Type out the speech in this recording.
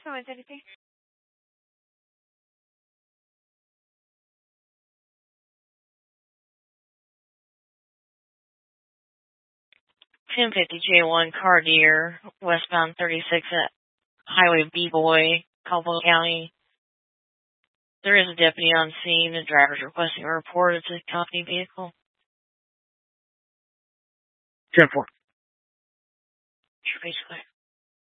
How is anything? 1050 J1 Cartier, westbound 36 at Highway B-Boy, Caldwell County. There is a deputy on scene. The driver is requesting a report. It's a company vehicle. 10-4. Sure, basically.